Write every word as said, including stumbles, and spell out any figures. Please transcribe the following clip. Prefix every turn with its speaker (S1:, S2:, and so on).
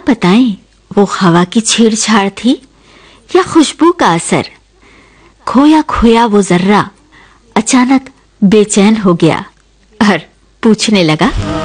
S1: बताएं, वो हवा की छेड़छाड़ थी या खुशबू का असर। खोया खोया वो जर्रा अचानक बेचैन हो गया और पूछने लगा,